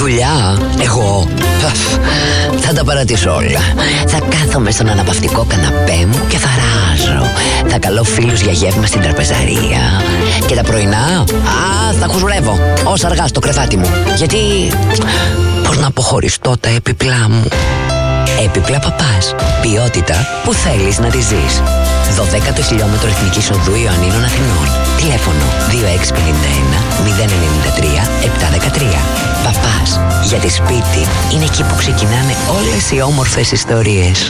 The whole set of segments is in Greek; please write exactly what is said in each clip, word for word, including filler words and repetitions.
Δουλειά, εγώ θα τα παρατήσω όλα. Θα κάθομαι στον αναπαυτικό καναπέ μου και θα ράζω. Θα καλώ φίλους για γεύμα στην τραπεζαρία. Και τα πρωινά, α, θα χουσουρεύω όσα αργά στο κρεβάτι μου. Γιατί, πώς να αποχωριστώ τα έπιπλά μου. Έπιπλα Παπάς. Ποιότητα που θέλεις να τη ζεις. δωδέκατο χιλιόμετρο Εθνικής Οδού Ιωαννίνων Αθηνών. Τηλέφωνο δύο έξι πέντε ένα μηδέν εννιά τρία επτά ένα τρία. Παπάς. Γιατί σπίτι είναι εκεί που ξεκινάνε όλες οι όμορφες ιστορίες.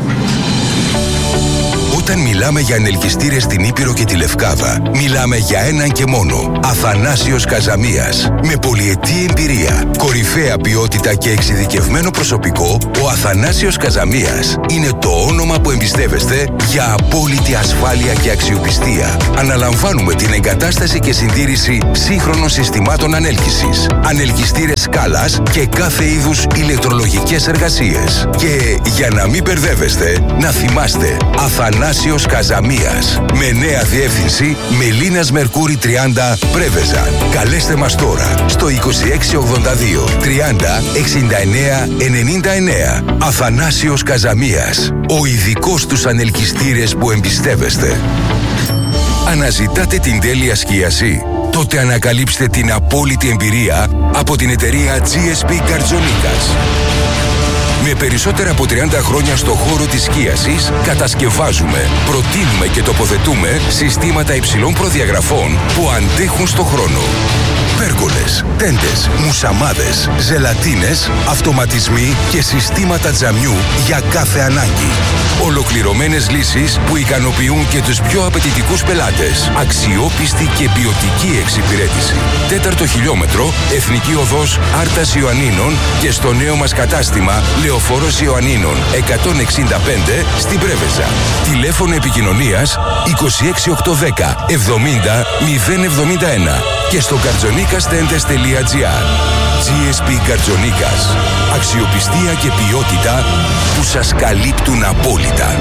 Όταν μιλάμε για ανελκυστήρες στην Ήπειρο και τη Λευκάδα, μιλάμε για έναν και μόνο. Αθανάσιος Καζαμίας. Με πολυετή εμπειρία, κορυφαία ποιότητα και εξειδικευμένο προσωπικό, ο Αθανάσιος Καζαμίας είναι το όνομα που εμπιστεύεστε για απόλυτη ασφάλεια και αξιοπιστία. Αναλαμβάνουμε την εγκατάσταση και συντήρηση σύγχρονων συστημάτων ανέλκυσης, ανελκυστήρες σκάλας και κάθε είδους ηλεκτρολογικές εργασίες. Και για να μην μπερδεύεστε, να θυμάστε, Αθανάσιος Καζαμίας. Με νέα διεύθυνση Μελίνας Μερκούρη τριάντα Πρέβεζα. Καλέστε μας τώρα στο είκοσι έξι ογδόντα δύο τριάντα εξήντα εννέα ενενήντα εννέα. Αθανάσιος Καζαμίας. Ο ειδικός στους ανελκυστήρες που εμπιστεύεστε. Αναζητάτε την τέλεια σκίαση? Τότε ανακαλύψτε την απόλυτη εμπειρία από την εταιρεία τζι ες πι Καρτζονίκας. Με περισσότερα από τριάντα χρόνια στο χώρο της σκίασης, κατασκευάζουμε, προτείνουμε και τοποθετούμε συστήματα υψηλών προδιαγραφών που αντέχουν στο χρόνο. Πέργολες, τέντες, μουσαμάδες, ζελατίνες, αυτοματισμοί και συστήματα τζαμιού για κάθε ανάγκη. Ολοκληρωμένες λύσεις που ικανοποιούν και τους πιο απαιτητικούς πελάτες. Αξιόπιστη και ποιοτική εξυπηρέτηση. Τέταρτο χιλιόμετρο, Εθνική Οδός Άρτας Ιωαννίνων και στο νέο μας κατάστημα Λεωφόρος Ιωαννίνων εκατόν εξήντα πέντε στην Πρέβεζα. Τηλέφωνο επικοινωνίας είκοσι έξι οκτακόσια δέκα εβδομήντα μηδέν εβδομήντα ένα και στο καρτζονίκας τέντες τελεία τζι άρ. τζι ες πι Καρτζονίκας. Αξιοπιστία και ποιότητα που σας καλύπτουν απόλυτα.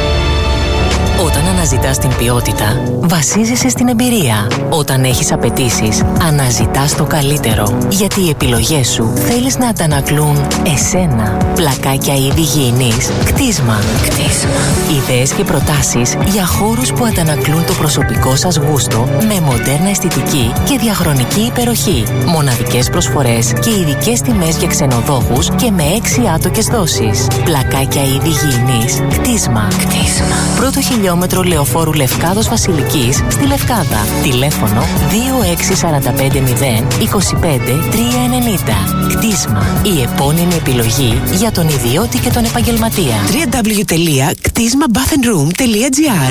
Όταν αναζητάς την ποιότητα, βασίζεσαι στην εμπειρία. Όταν έχεις απαιτήσεις, αναζητάς το καλύτερο. Γιατί οι επιλογές σου θέλεις να αντανακλούν εσένα. Πλακάκια είδη υγιεινής, κτίσμα. Κτίσμα. Ιδέες και προτάσεις για χώρους που αντανακλούν το προσωπικό σας γούστο με μοντέρνα αισθητική και διαχρονική υπεροχή. Μοναδικές προσφορές και ειδικές τιμές για ξενοδόχους και με έξι άτοκες δόσεις. Πλακάκια είδη υγιεινής, κτίσμα. Κτίσμα. Πρώτο χιλιόμετρο Λεωφόρου Λευκάδος Βασιλικής στη Λευκάδα. Τηλέφωνο δύο έξι τέσσερα πέντε μηδέν είκοσι πέντε τριακόσια ενενήντα. Κτίσμα. Η επώνυμη επιλογή για τον ιδιώτη και τον επαγγελματία. double-u double-u double-u τελεία κτίσμα bath and room τελεία τζι άρ.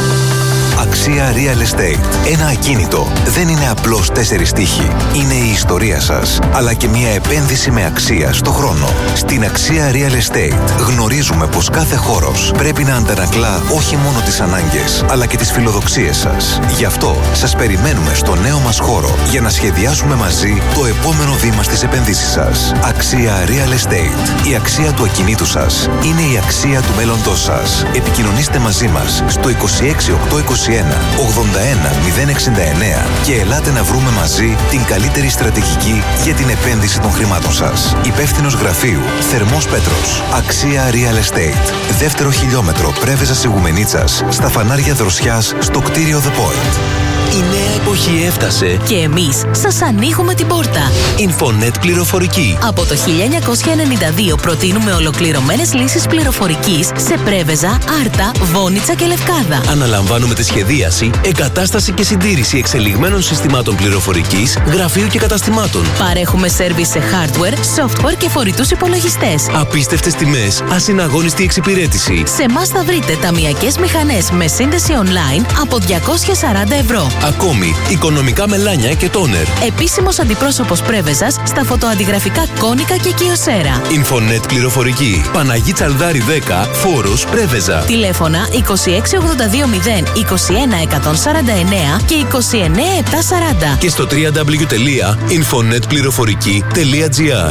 Αξία Real Estate. Ένα ακίνητο δεν είναι απλώς τέσσερις τοίχοι. Είναι η ιστορία σας, αλλά και μια επένδυση με αξία στο χρόνο. Στην Αξία Real Estate γνωρίζουμε πως κάθε χώρος πρέπει να αντανακλά όχι μόνο τις ανάγκες, αλλά και τις φιλοδοξίες σας. Γι' αυτό σας περιμένουμε στο νέο μας χώρο για να σχεδιάσουμε μαζί το επόμενο βήμα στις επενδύσεις σας. Αξία Real Estate. Η αξία του ακινήτου σας είναι η αξία του μέλλοντός σας. Επικοινωνήστε μαζί μας στο είκοσι έξι οκτακόσια είκοσι ένα ογδόντα ένα μηδέν εξήντα εννέα και ελάτε να βρούμε μαζί την καλύτερη στρατηγική για την επένδυση των χρημάτων σας. Υπεύθυνος γραφείου Θερμός Πέτρος. Αξία Real Estate. Δεύτερο χιλιόμετρο Πρέβεζας Ιγουμενίτσας στα φανάρια Δροσιάς στο κτίριο The Point. Η νέα εποχή έφτασε Και εμείς σας ανοίγουμε την πόρτα. Infonet Πληροφορική. Από το χίλια εννιακόσια ενενήντα δύο προτείνουμε ολοκληρωμένες λύσεις πληροφορικής σε Πρέβεζα, Άρτα, Βόνιτσα και Λευκάδα. Αναλαμβάνουμε τη σχεδίαση, εγκατάσταση και συντήρηση εξελιγμένων συστημάτων πληροφορικής, γραφείου και καταστημάτων. Παρέχουμε σέρβις σε hardware, software και φορητούς υπολογιστές. Απίστευτες τιμές, ασυναγώνιστη εξυπηρέτηση. Σε εμάς θα βρείτε ταμειακές μηχανές με σύνδεση online από διακόσια σαράντα ευρώ. Ακόμη, οικονομικά μελάνια και τόνερ. Επίσημος αντιπρόσωπος Πρέβεζας στα φωτοαντιγραφικά Κόνικα και Κιοσέρα. Infonet Πληροφορική. Παναγί Τσαλδάρη δέκα, Φόρος Πρέβεζα. Τηλέφωνα είκοσι έξι ογδόντα δύο μηδέν είκοσι ένα εκατόν σαράντα εννέα και είκοσι εννέα επτακόσια σαράντα. Και στο double-u double-u double-u τελεία infonet πληροφορική τελεία τζι άρ.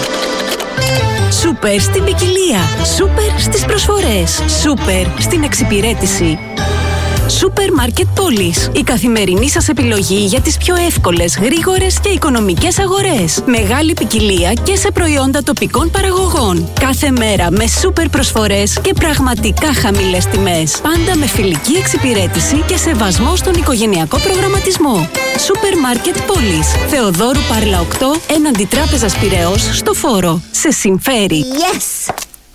Σούπερ στην ποικιλία. Σούπερ στις προσφορές. Σούπερ στην εξυπηρέτηση. Σούπερ Μάρκετ Πόλης. Η καθημερινή σας επιλογή για τις πιο εύκολες, γρήγορες και οικονομικές αγορές. Μεγάλη ποικιλία και σε προϊόντα τοπικών παραγωγών. Κάθε μέρα με σούπερ προσφορές και πραγματικά χαμηλές τιμές. Πάντα με φιλική εξυπηρέτηση και σεβασμό στον οικογενειακό προγραμματισμό. Σούπερ Μάρκετ Πόλης. Θεοδόρου Πάρλα οκτώ, έναντι Τράπεζας Πειραιώς, στο Φόρο. Σε συμφέρει. Yes!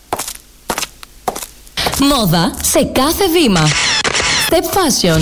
Μόδα σε κάθε βήμα. Step Fashion.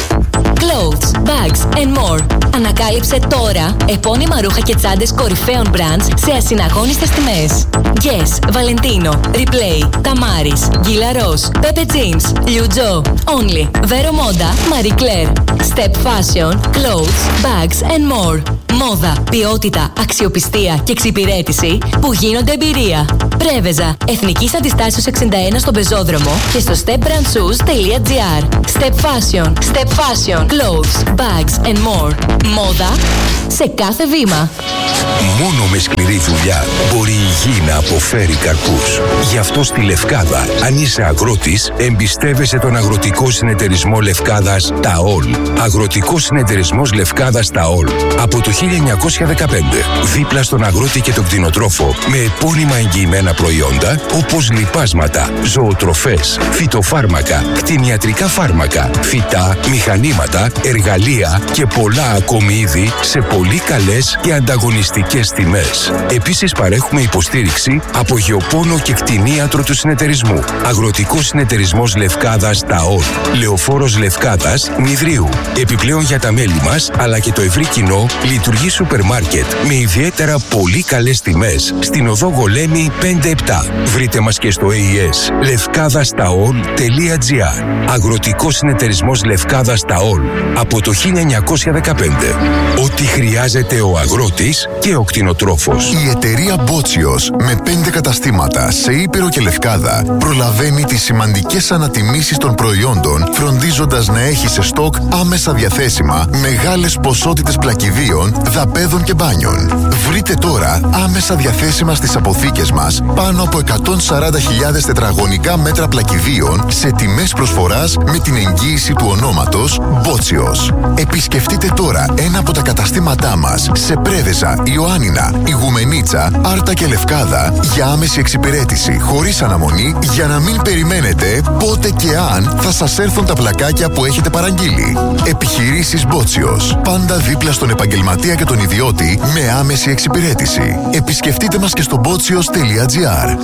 Clothes, bags and more. Ανακάλυψε τώρα επώνυμα ρούχα και τσάντες κορυφαίων brands σε ασυναγώνιστες τιμές. Guess, Valentino, Replay, Tamaris, Gilaros, Pepe Jeans, Liu Jo, Only, Vero Moda, Marie Claire. Step Fashion, Clothes, Bags and more. Μόδα, ποιότητα, αξιοπιστία και εξυπηρέτηση που γίνονται εμπειρία. Πρέβεζα, Εθνικής Αντιστάσεως εξήντα ένα στον Πεζόδρομο και στο step brand shoes τελεία gr. Step Fashion, Step Fashion, Clothes, Bags and more. Μόδα σε κάθε βήμα. Μόνο με σκληρή δουλειά μπορεί η γη να αποφέρει καρπούς. Γι' αυτό στη Λευκάδα, αν είσαι αγρότης, εμπιστεύεσαι τον Αγροτικό Συνεταιρισμό Λευκάδας ΤΑΟΛ. Αγροτικός Συνεταιρισμός Λευκάδας ΤΑΟΛ. Από το χίλια εννιακόσια δεκαπέντε. Δίπλα στον αγρότη και τον κτηνοτρόφο. Με επώνυμα εγγυημένα προϊόντα όπως λιπάσματα, ζωοτροφές, φυτοφάρμακα, κτηνιατρικά φάρμακα, φυτά, μηχανήματα, εργαλεία και πολλά ακόμη είδη σε πολύ καλές και ανταγωνιστικές τιμές. Επίσης παρέχουμε υποστήριξη από γεωπόνο και κτηνίατρο του συνεταιρισμού. Αγροτικός Συνεταιρισμός Λευκάδας ΤΑΟΛ. Λεωφόρος Λευκάδας Νηδρίου. Επιπλέον για τα μέλη μας αλλά και το ευρύ κοινό λειτουργεί σούπερ μάρκετ με ιδιαίτερα πολύ καλές τιμές στην οδό Γολέμη πέντε επτά. Βρείτε μας και στο έι ες λευκάδας ταολ τελεία gr. Αγροτικός Συνεταιρισμός Λευκάδας ΤΑΟΛ. Από το χίλια εννιακόσια δεκαπέντε. Ό,τι χρειάζεται ο αγρότης και ο κτηνοτρόφος. Η εταιρεία Μπότσιος με πέντε καταστήματα σε Ήπειρο και Λευκάδα προλαβαίνει τις σημαντικές ανατιμήσεις των προϊόντων, φροντίζοντας να έχει σε στόκ άμεσα διαθέσιμα μεγάλες ποσότητες πλακιδίων, δαπέδων και μπάνιων. Βρείτε τώρα άμεσα διαθέσιμα στις αποθήκες μας πάνω από εκατόν σαράντα χιλιάδες τετραγωνικά μέτρα πλακιδίων σε τιμές προσφοράς με την εγγύηση του ονόματος Μπότσιος. Επισκεφτείτε τώρα ένα από τα καταστήματά μας σε Πρέβεζα, Ιωάννινα, Ιγουμενίτσα, Άρτα και Λευκάδα για άμεση εξυπηρέτηση χωρίς αναμονή, για να μην περιμένετε πότε και αν θα σας έρθουν τα πλακάκια που έχετε παραγγείλει. Επιχειρήσεις Μπότσιος. Πάντα δίπλα στον επαγγελματία και τον ιδιώτη με άμεση εξυπηρέτηση. Επισκεφτείτε μας και στο μπότσιος τελεία gr.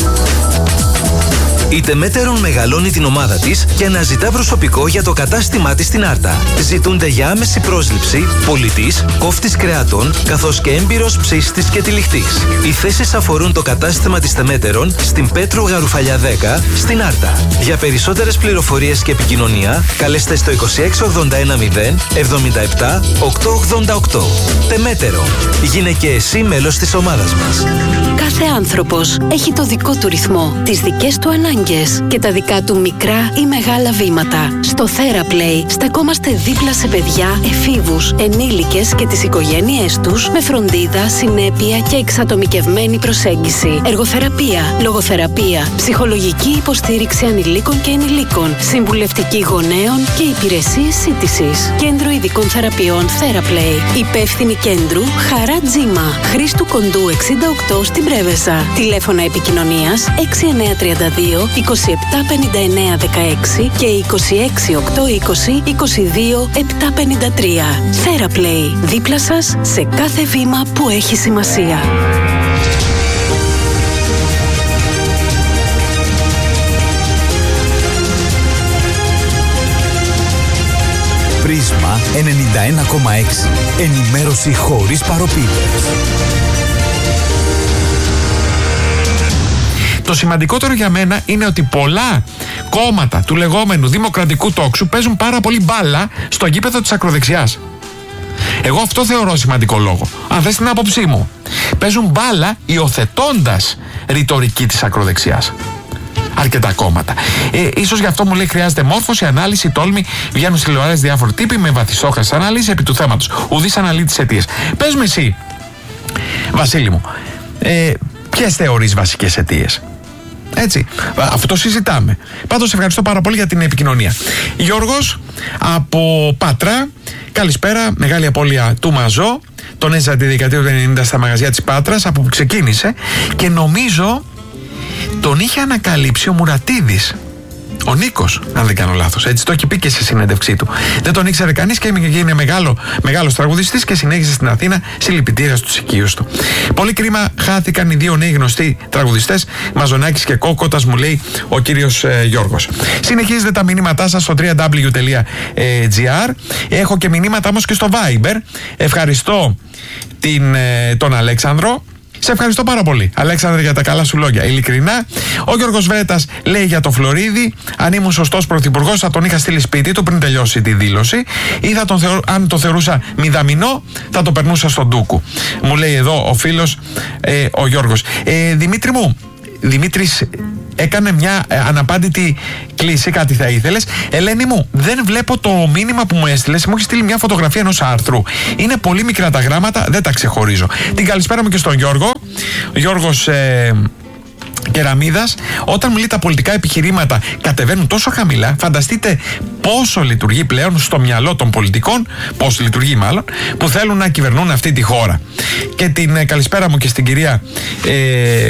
Η Τεμέτερον μεγαλώνει την ομάδα της και αναζητά προσωπικό για το κατάστημά της στην Άρτα. Ζητούνται για άμεση πρόσληψη πολιτής, κόφτης κρεατών, καθώς και έμπειρος ψήστης και τυλιχτής. Οι θέσεις αφορούν το κατάστημα της Τεμέτερον στην Πέτρου Γαρουφαλιά δέκα στην Άρτα. Για περισσότερες πληροφορίες και επικοινωνία, καλέστε στο είκοσι έξι ογδόντα ένα μηδέν εβδομήντα επτά οκτακόσια ογδόντα οκτώ. Τεμέτερον. Γίνε και εσύ μέλος της ομάδας μας. Κάθε άνθρωπος έχει το δικό του ρυθμό, τις δικές του ανάγκες και τα δικά του μικρά ή μεγάλα βήματα. Στο TheraPlay στεκόμαστε δίπλα σε παιδιά, εφήβους, ενήλικες και τις οικογένειές τους με φροντίδα, συνέπεια και εξατομικευμένη προσέγγιση. Εργοθεραπεία, λογοθεραπεία, ψυχολογική υποστήριξη ανηλίκων και ενηλίκων, συμβουλευτική γονέων και υπηρεσίες σύντησης. Κέντρο ειδικών θεραπείων TheraPlay. Υπεύθυνη κέντρου Χαρά Τζίμα, Χρήστου Κοντού εξήντα οκτώ στην Πρέβεζα. Τηλέφωνα επικοινωνίας έξι εννιά τρία δύο είκοσι επτά πενήντα εννέα δεκαέξι και είκοσι έξι οκτακόσια είκοσι είκοσι δύο επτακόσια πενήντα τρία. TheraPlay. Δίπλα σας σε κάθε βήμα που έχει σημασία. Πρίσμα ενενήντα ένα κόμμα έξι. Ενημέρωση χωρίς παροπίδες. Το σημαντικότερο για μένα είναι ότι πολλά κόμματα του λεγόμενου δημοκρατικού τόξου παίζουν πάρα πολύ μπάλα στο γήπεδο της ακροδεξιάς. Εγώ αυτό θεωρώ σημαντικό λόγο. Αν θες την άποψή μου. Παίζουν μπάλα υιοθετώντας ρητορική της ακροδεξιάς. Αρκετά κόμματα. Ε, ίσως γι' αυτό μου λέει χρειάζεται μόρφωση, ανάλυση, τόλμη. Βγαίνουν στη τηλεόραση διάφοροι τύποι με βαθιστόχαστες αναλύσεις επί του θέματος. Ουδής αναλύει τις αιτίες. Πες μου εσύ, Βασίλη μου, ε, ποιες θεωρείς βασικές αιτίες? Έτσι, αυτό το συζητάμε. Πάντως ευχαριστώ πάρα πολύ για την επικοινωνία. Γιώργος από Πάτρα, καλησπέρα, μεγάλη απώλεια του Μαζό. Τον έζησα τη δεκαετία του ενενήντα στα μαγαζιά της Πάτρας, από που ξεκίνησε, και νομίζω τον είχε ανακαλύψει ο Μουρατίδης, ο Νίκος, αν δεν κάνω λάθος. Έτσι το έχει πει και σε συνέντευξή του. Δεν τον ήξερε κανείς και είναι μεγάλο, μεγάλος τραγουδιστής και συνέχισε στην Αθήνα, συλληπιτήρια στους οικείους του. Πολύ κρίμα, χάθηκαν οι δύο νέοι γνωστοί τραγουδιστές, Μαζονάκης και Κόκοτας, μου λέει ο κύριος ε, Γιώργος. Συνεχίζετε τα μηνύματά σας στο double-u double-u double-u τελεία gr. Έχω και μηνύματα όμως και στο Viber. Ευχαριστώ την, ε, τον Αλέξανδρο. Σε ευχαριστώ πάρα πολύ, Αλέξανδρε, για τα καλά σου λόγια. Ειλικρινά. Ο Γιώργος Βέτας λέει για το Φλωρίδη: αν ήμουν σωστός πρωθυπουργός, θα τον είχα στείλει σπίτι του πριν τελειώσει τη δήλωση, ή θα τον θεω... αν το θεωρούσα μηδαμινό, θα το περνούσα στον Ντούκου. Μου λέει εδώ ο φίλος ε, ο Γιώργος. Ε, Δημήτρη μου, Δημήτρης έκανε μια ε, αναπάντητη κλίση, κάτι θα ήθελες. Ελένη μου, δεν βλέπω το μήνυμα που μου έστειλες. Μου έχει στείλει μια φωτογραφία ενός άρθρου. Είναι πολύ μικρά τα γράμματα, δεν τα ξεχωρίζω. Την καλησπέρα μου και στον Γιώργο. Ο Γιώργος ε, Κεραμίδας. Όταν μου λέει τα πολιτικά επιχειρήματα κατεβαίνουν τόσο χαμηλά, φανταστείτε πόσο λειτουργεί πλέον στο μυαλό των πολιτικών, πόσο λειτουργεί μάλλον, που θέλουν να κυβερνούν αυτή τη χώρα. Και την ε, καλησπέρα μου και στην κυρία ε,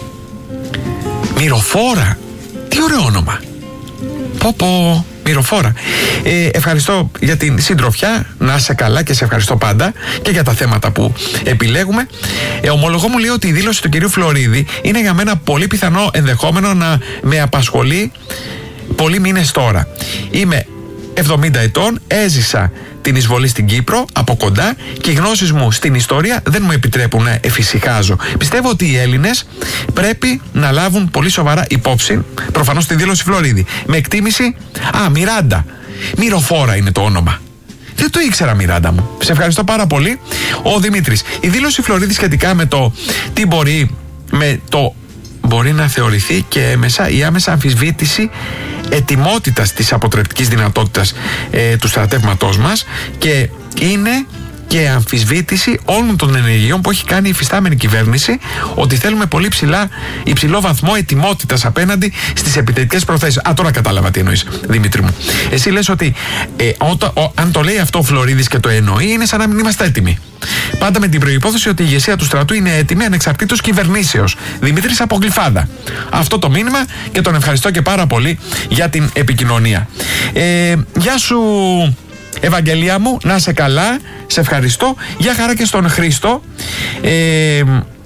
Μυροφόρα. Τι ωραίο όνομα. Πω πω, Μυροφόρα. Ε, ευχαριστώ για την συντροφιά. Να είσαι καλά και σε ευχαριστώ πάντα και για τα θέματα που επιλέγουμε. Ε, ομολογώ, μου λέει ότι η δήλωση του κυρίου Φλωρίδη είναι για μένα πολύ πιθανό ενδεχόμενο να με απασχολεί πολλοί μήνες τώρα. Είμαι εβδομήντα ετών, έζησα την εισβολή στην Κύπρο από κοντά και οι γνώσεις μου στην ιστορία δεν μου επιτρέπουν να εφησυχάζω. Πιστεύω ότι οι Έλληνες πρέπει να λάβουν πολύ σοβαρά υπόψη προφανώς τη δήλωση Φλωρίδη. Με εκτίμηση, α, Μιράντα. Μυροφόρα είναι το όνομα. Δεν το ήξερα, Μιράντα μου. Σε ευχαριστώ πάρα πολύ. Ο Δημήτρης. Η δήλωση Φλωρίδη σχετικά με το τι μπορεί, με το μπορεί να θεωρηθεί και έμεσα η άμεσα αμφισβήτηση ετοιμότητας της αποτρεπτικής δυνατότητας ε, του στρατεύματός μας, και είναι και αμφισβήτηση όλων των ενεργειών που έχει κάνει η υφιστάμενη κυβέρνηση, ότι θέλουμε πολύ ψηλά, υψηλό βαθμό ετοιμότητας απέναντι στις επιθετικές προθέσεις. Α, τώρα κατάλαβα τι εννοείς, Δημήτρη μου. Εσύ λες ότι ε, ό, ο, αν το λέει αυτό ο Φλωρίδης και το εννοεί, είναι σαν να μην είμαστε έτοιμοι. Πάντα με την προϋπόθεση ότι η ηγεσία του στρατού είναι έτοιμη ανεξαρτήτως κυβερνήσεως. Δημήτρης από Γλυφάδα. Αυτό το μήνυμα, και τον ευχαριστώ και πάρα πολύ για την επικοινωνία. Ε, γεια σου, Ευαγγελία μου, να είσαι καλά, σε ευχαριστώ. Γεια χαρά και στον Χρήστο. Ε,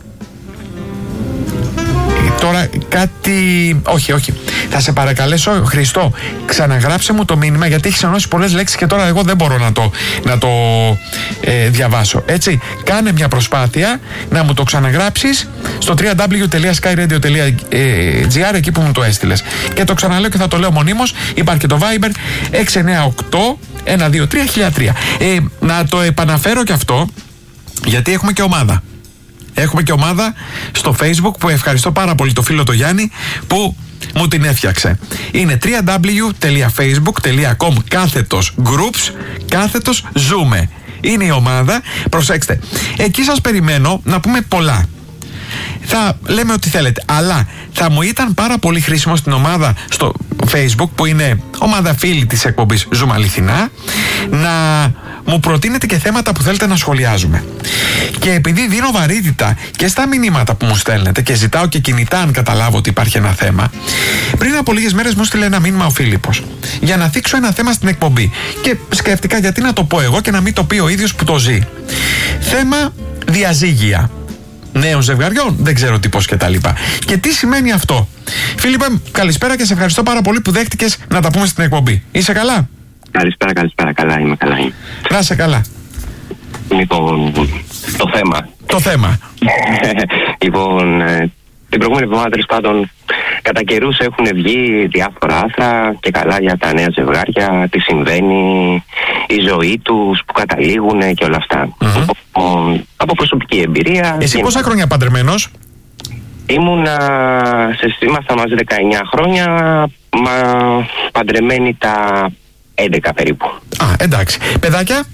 τώρα κάτι... Όχι, όχι. Θα σε παρακαλέσω, Χριστό, ξαναγράψε μου το μήνυμα, γιατί έχεις ενώσει πολλές λέξεις και τώρα εγώ δεν μπορώ να το, να το ε, διαβάσω. Έτσι, κάνε μια προσπάθεια να μου το ξαναγράψεις στο double-u double-u double-u τελεία sky radio τελεία gr, εκεί που μου το έστειλες. Και το ξαναλέω και θα το λέω μονίμως. Υπάρχει και το Viber έξι εννιά οκτώ ένα δύο τρία χίλια τρία. Ε, να το επαναφέρω και αυτό, γιατί έχουμε και ομάδα. Έχουμε και ομάδα στο Facebook που ευχαριστώ πάρα πολύ το φίλο το Γιάννη που μου την έφτιαξε. Είναι double-u double-u double-u τελεία facebook τελεία com κάθετος groups κάθετος ζούμε. Είναι η ομάδα. Προσέξτε, εκεί σας περιμένω να πούμε πολλά. Θα λέμε ό,τι θέλετε, αλλά θα μου ήταν πάρα πολύ χρήσιμο στην ομάδα στο Facebook, που είναι ομάδα φίλη της εκπομπής Ζούμε Αληθινά, να μου προτείνετε και θέματα που θέλετε να σχολιάζουμε. Και επειδή δίνω βαρύτητα και στα μηνύματα που μου στέλνετε και ζητάω και κινητά αν καταλάβω ότι υπάρχει ένα θέμα, πριν από λίγες μέρες μου στείλε ένα μήνυμα ο Φίλιππος για να θίξω ένα θέμα στην εκπομπή. Και σκέφτηκα γιατί να το πω εγώ και να μην το πει ο ίδιος που το ζει. Θέμα διαζύγια νέων ζευγαριών, δεν ξέρω τι, πώς και τα λοιπά. Και τι σημαίνει αυτό. Φίλιππε, καλησπέρα και σε ευχαριστώ πάρα πολύ που δέχτηκες να τα πούμε στην εκπομπή. Είσαι καλά? Καλησπέρα, καλησπέρα, καλά είμαι, καλά είμαι. Να είσαι καλά. Λοιπόν, το θέμα. Το θέμα. Λοιπόν, την προηγούμενη εβδομάδα, τέλος πάντων, κατά καιρούς έχουν βγει διάφορα άθρα και καλά για τα νέα ζευγάρια, τι συμβαίνει, η ζωή τους, που καταλήγουν και όλα αυτά. Mm-hmm. Από, από προσωπική εμπειρία. Εσύ πόσα χρόνια παντρεμένος? Ήμουνα, σε, ήμασταν μαζί δεκαεννιά χρόνια, μα παντρεμένοι τα έντεκα περίπου. Α, εντάξει. Παιδάκια?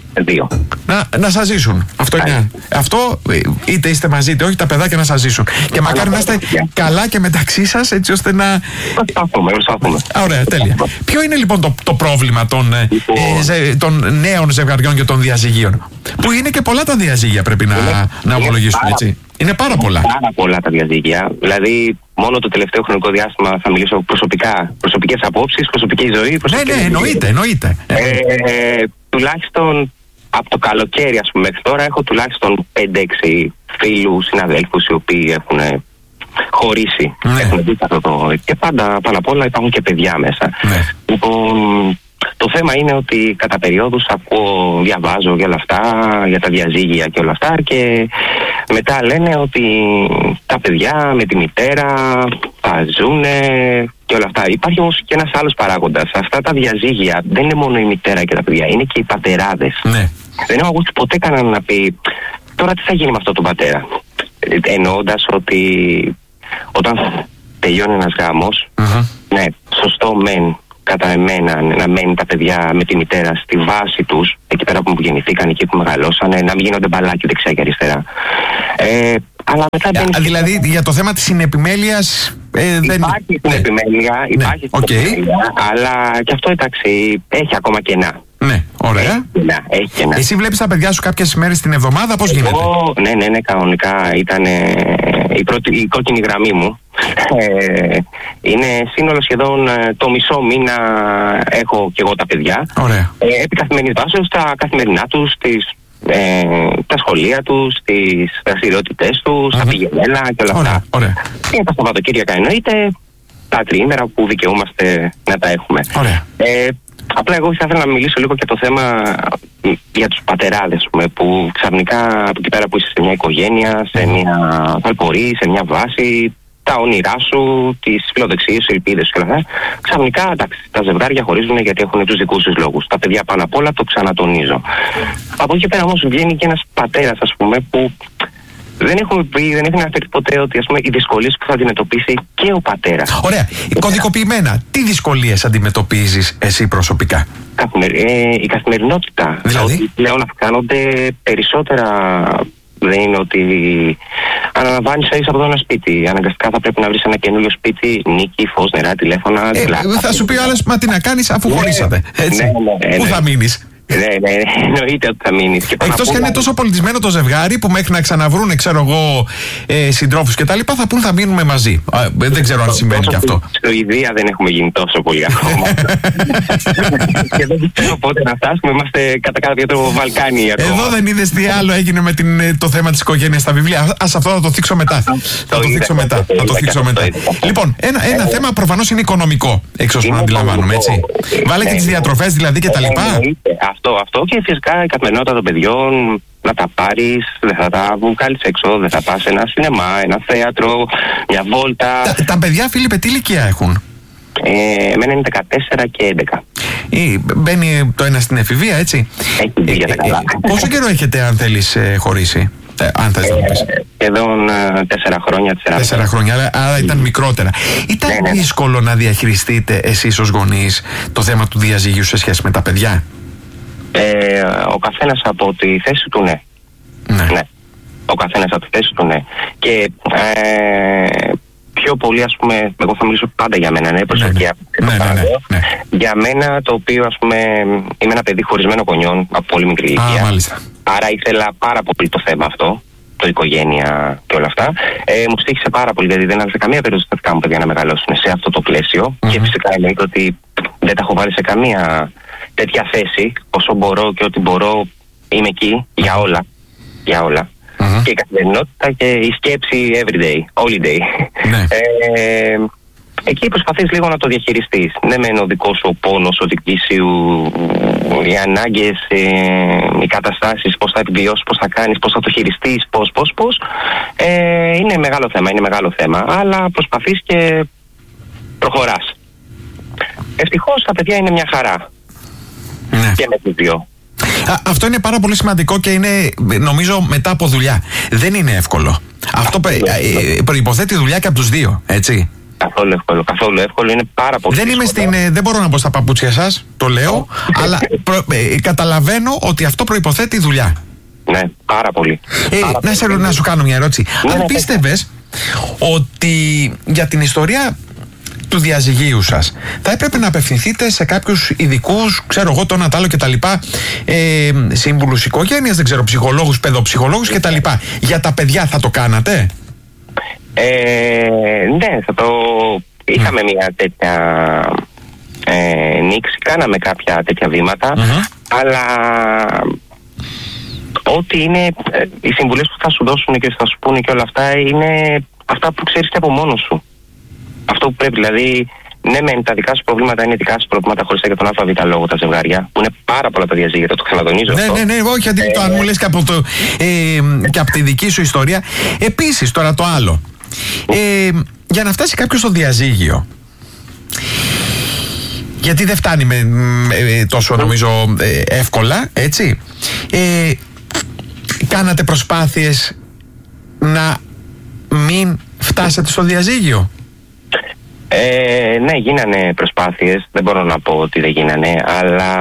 Δύο. Να, να σας ζήσουν. Αυτό, είναι, αυτό είτε είστε μαζί είτε όχι, τα παιδάκια να σας ζήσουν. Και μακάρι να είστε καλά και μεταξύ σας, έτσι ώστε να. Προσπαθούμε, προσπαθούμε. Ωραία, τέλεια. Ποιο είναι λοιπόν το, το πρόβλημα των, ε, ζε, των νέων ζευγαριών και των διαζυγίων? Που είναι και πολλά τα διαζύγια, πρέπει να, είναι, να ομολογήσουμε, πάρα, έτσι. Είναι πάρα πολλά. Πάρα πολλά τα διαζύγια. Δηλαδή, μόνο το τελευταίο χρονικό διάστημα θα μιλήσω προσωπικά. Προσωπικές απόψεις, προσωπική ζωή. Προσωπική ναι, ναι, εννοείται, εννοείται. Ε, ε, τουλάχιστον από το καλοκαίρι, ας πούμε, μέχρι τώρα έχω τουλάχιστον πέντε έξι φίλους, συναδέλφους οι οποίοι έχουν χωρίσει. Ναι. Έχουν δει αυτό το. Και πάντα πάνω απ' όλα υπάρχουν και παιδιά μέσα. Ναι. Λοιπόν, το θέμα είναι ότι κατά περιόδους ακούω, διαβάζω για όλα αυτά, για τα διαζύγια και όλα αυτά, και μετά λένε ότι τα παιδιά με τη μητέρα θα ζουνε και όλα αυτά. Υπάρχει όμως και ένας άλλος παράγοντας. Αυτά τα διαζύγια δεν είναι μόνο η μητέρα και τα παιδιά, είναι και οι πατεράδες. Ναι. Δεν έχω ακούσει ποτέ κανέναν να πει τώρα τι θα γίνει με αυτόν τον πατέρα. Εννοώντας ότι όταν τελειώνει ένας γάμος, mm-hmm. ναι, σωστό μεν κατά εμένα να μένουν τα παιδιά με τη μητέρα στη βάση τους, εκεί πέρα που γεννηθήκαν, εκεί που μεγαλώσανε, να μην γίνονται μπαλάκι δεξιά και αριστερά. Ε, αλλά μετά μπαίνει... Α, δηλαδή για το θέμα της συνεπιμέλειας ε, δεν... Υπάρχει συνεπιμέλεια, ναι. υπάρχει ναι. συνεπιμέλεια, okay. αλλά και αυτό, εντάξει, έχει ακόμα κενά. Ναι, ωραία. Έχει κενά, έχει κενά. Εσύ βλέπεις τα παιδιά σου κάποιες ημέρες την εβδομάδα, πώς Εγώ, γίνεται? Ναι, ναι, ναι, κανονικά ήταν ε, η, πρώτη, η κόκκινη γραμμή μου. Ε, είναι σύνολο σχεδόν ε, το μισό μήνα έχω και εγώ τα παιδιά. Ωραία. Ε, επί καθημερινής βάσης, τα καθημερινά τους, τις, ε, τα σχολεία τους, τις δραστηριότητες τους, mm-hmm. τα πηγενέλα και όλα ωραία, αυτά. Ωραία. Και τα Σαββατοκύριακα εννοείται, τα τριήμερα που δικαιούμαστε να τα έχουμε. Ωραία. Ε, Απλά εγώ θα ήθελα να μιλήσω λίγο για το θέμα για τους πατεράδες, που ξαφνικά από εκεί πέρα που είσαι σε μια οικογένεια, σε μια θαλπορή, σε μια βάση, τα όνειρά σου, τις φιλοδεξίες σου, ελπίδες σου και όλα αυτά, ξαφνικά εντάξει, τα ζευγάρια χωρίζουν γιατί έχουν τους δικούς τους λόγους. Τα παιδιά πάνω απ' όλα, το ξανατονίζω. Από εκεί πέρα όμως βγαίνει και ένας πατέρας, ας πούμε, που δεν έχουμε πει, δεν έχει αναφέρει ποτέ ότι, ας πούμε, οι δυσκολίες που θα αντιμετωπίσει και ο πατέρας. Ωραία. Κωδικοποιημένα, τι δυσκολίες αντιμετωπίζεις εσύ προσωπικά? Καθημερι... Ε, η καθημερινότητα. Δηλαδή? Ότι πλέον αυξάνονται περισσότερα. Δεν είναι ότι αναλαμβάνεις θα είσαι από εδώ ένα σπίτι. Αναγκαστικά θα πρέπει να βρεις ένα καινούριο σπίτι, νίκη, φως, νερά, τηλέφωνα. Ε, θα σου πει ο άλλος, μα τι να κάνεις αφού ναι, χωρίσατε. Έτσι. Ναι, ναι, ναι, Πού ναι. θα μείνεις? Ναι, ναι, εννοείται ότι θα μείνει. Εκτός και είναι τόσο πολιτισμένο το ζευγάρι που μέχρι να ξαναβρούνε, ξέρω εγώ, ε, συντρόφους και τα λοιπά, θα πούν θα μείνουμε μαζί. Α, δεν ξέρω αν συμβαίνει και αυτό. Στο Ιδία δεν έχουμε γίνει τόσο πολύ ακόμα. Και δεν ξέρω πότε να φτάσουμε. Είμαστε κατά κάποιο τρόπο Βαλκάνοι ακόμα. Εδώ δεν είδες τι άλλο έγινε με την, το θέμα της οικογένειας στα βιβλία. Ας αυτό θα το θίξω μετά. Θα το θίξω μετά. Θα το θίξω μετά. Λοιπόν, ένα, ένα θέμα προφανώς είναι οικονομικό, εξ όσων αντιλαμβάνομαι, έτσι. Βάλε και τις διατροφές δηλαδή και τα λοιπά. Αυτό, αυτό και φυσικά η καθημερινότητα των παιδιών, να τα πάρεις, δεν θα τα βγάλεις έξω, δεν θα πας σε ένα σινεμά, ένα θέατρο, μια βόλτα. Τα, τα παιδιά, Φίλιππε, τι ηλικία έχουν? Ε, εμένα είναι δεκατέσσερα και έντεκα. Ή, μπαίνει το ένα στην εφηβεία, έτσι. Έχει μπει για τα καλά. Πόσο καιρό έχετε, αν θέλεις, ε, χωρίσει? Ε, αν θες να μου πεις. Σχεδόν ε, τέσσερα χρόνια. Τέσσερα χρόνια, άρα, άρα ήταν μικρότερα. Ήταν ναι, ναι. δύσκολο να διαχειριστείτε εσείς ως γονείς το θέμα του διαζυγίου σε σχέση με τα παιδιά? Ε, ο καθένας από τη θέση του, ναι. Ναι. ναι. Ο καθένας από τη θέση του, ναι. Και ε, πιο πολύ, ας πούμε, εγώ θα μιλήσω πάντα για μένα, ναι, προσωπικά. Ναι, ναι, ναι, ναι, ναι. Για μένα, το οποίο, ας πούμε, είμαι ένα παιδί χωρισμένο γονιών από πολύ μικρή ηλικία. Α, μάλιστα. Άρα ήθελα πάρα πολύ το θέμα αυτό, το οικογένεια και όλα αυτά. Ε, μου στοίχησε πάρα πολύ, γιατί δεν άφησα καμία περίπτωση τα δικά μου παιδιά να μεγαλώσουν σε αυτό το πλαίσιο. Mm-hmm. Και φυσικά εννοείται ότι δεν τα έχω βάλει σε καμία τέτοια θέση. Όσο μπορώ και ό,τι μπορώ είμαι εκεί για όλα. Για όλα. Mm-hmm. Και η καθημερινότητα και η σκέψη everyday, holiday. Ναι. Ε, εκεί προσπαθείς λίγο να το διαχειριστείς. Ναι, μεν ο δικός σου ο πόνος, ο δικής σου, οι ανάγκες, ε, οι καταστάσεις, πώς θα επιβιώσεις, πώς θα κάνεις, πώς θα το χειριστείς, πώς, πώς, πώς. Ε, είναι μεγάλο θέμα, είναι μεγάλο θέμα. Αλλά προσπαθείς και προχωράς. Ευτυχώς τα παιδιά είναι μια χαρά. Ναι. Και με τις δύο. Α, αυτό είναι πάρα πολύ σημαντικό και είναι, νομίζω, μετά από δουλειά. Δεν είναι εύκολο. Αυτό ε, προϋποθέτει δουλειά και από τους δύο, έτσι. Καθόλου εύκολο, καθόλου εύκολο, είναι πάρα πολύ δεν είμαι δύσκολο. στην, ε, δεν μπορώ να μπω στα παπούτσια σας, το λέω, αλλά προ, ε, καταλαβαίνω ότι αυτό προϋποθέτει δουλειά. Ναι, πάρα πολύ. Ε, πάρα να, σε, πολύ. να σου κάνω μια ερώτηση. Ναι, Αν ναι, πίστευες ότι για την ιστορία του διαζυγίου σας θα έπρεπε να απευθυνθείτε σε κάποιους ειδικούς, ξέρω εγώ, το ένα τ' άλλο κτλ. Ε, σύμβουλους οικογένειας, δεν ξέρω, ψυχολόγους, παιδοψυχολόγους κτλ. Για τα παιδιά θα το κάνατε? Ε, ναι, θα το... Είχαμε μια τέτοια ε, νήξη, κάναμε κάποια τέτοια βήματα, mm-hmm. αλλά ό,τι είναι ε, οι συμβουλές που θα σου δώσουν και θα σου πούνε και όλα αυτά είναι αυτά που ξέρεις και από μόνος σου. Αυτό που πρέπει, δηλαδή, ναι, μεν τα δικά σου προβλήματα είναι δικά σου προβλήματα χωρίς για τον ΑΒ λόγο τα ζευγάρια, που είναι πάρα πολλά τα διαζύγια, το ξανατονίζω. Ναι, αυτό. ναι, ναι, όχι, γιατί το αν μου λες και από, το, ε, και από τη δική σου ιστορία. Επίσης, τώρα το άλλο. Ε, για να φτάσει κάποιος στο διαζύγιο, γιατί δεν φτάνει με, ε, τόσο νομίζω ε, εύκολα, έτσι, ε, κάνατε προσπάθειες να μην φτάσετε στο διαζύγιο? Ε, ναι, γίνανε προσπάθειες, δεν μπορώ να πω ότι δεν γίνανε, αλλά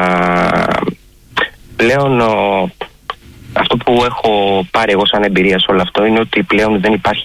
πλέον ο, αυτό που έχω πάρει εγώ σαν εμπειρία σε όλο αυτό είναι ότι πλέον δεν υπάρχει